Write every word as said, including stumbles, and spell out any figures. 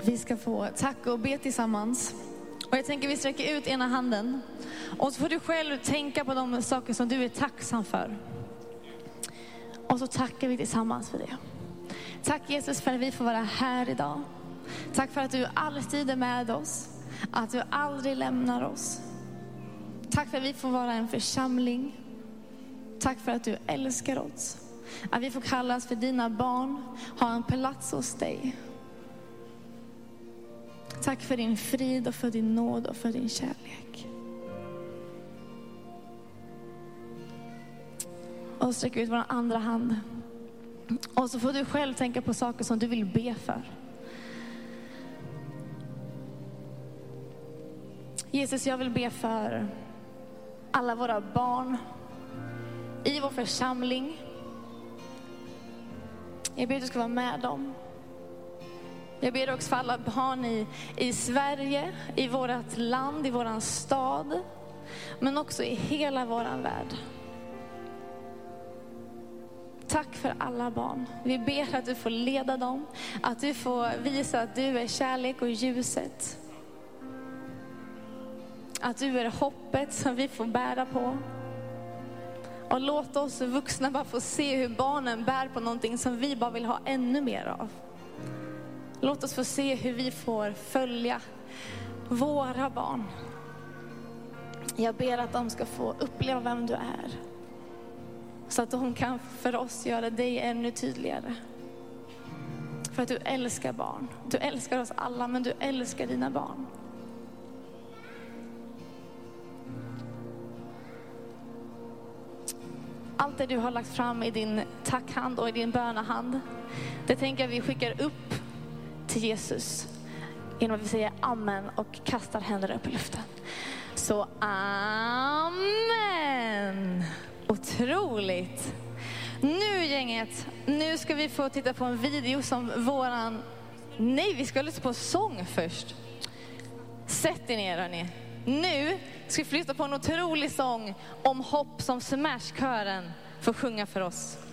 Vi ska få tacka och be tillsammans. Och jag tänker vi sträcker ut ena handen. Och så får du själv tänka på de saker som du är tacksam för. Och så tackar vi tillsammans för det. Tack Jesus för att vi får vara här idag. Tack för att du alltid är med oss. Att du aldrig lämnar oss. Tack för att vi får vara en församling. Tack för att du älskar oss. Att vi får kallas för dina barn. Ha en plats hos dig. Tack för din frid och för din nåd och för din kärlek. Och sträck ut vår andra hand. Och så får du själv tänka på saker som du vill be för. Jesus, jag vill be för alla våra barn i vår församling. Jag ber att du ska vara med dem. Jag ber också för alla barn i, i Sverige, i vårt land, i våran stad. Men också i hela våran värld. Tack för alla barn. Vi ber att du får leda dem. Att du får visa att du är kärlek och ljuset. Att du är hoppet som vi får bära på. Och låt oss vuxna bara få se hur barnen bär på någonting som vi bara vill ha ännu mer av. Låt oss få se hur vi får följa våra barn. Jag ber att de ska få uppleva vem du är. Så att de kan för oss göra dig ännu tydligare. För att du älskar barn. Du älskar oss alla, men du älskar dina barn. Allt det du har lagt fram i din tackhand och i din bönahand, det tänker jag vi skickar upp till Jesus genom att vi säger amen och kastar händerna upp i luften. Så amen. Otroligt. Nu gänget, nu ska vi få titta på en video som våran... Nej, vi ska lyssna på sång först. Sätt er ner hörni. Nu ska vi flytta på en otrolig sång om hopp som Smash-kören får sjunga för oss.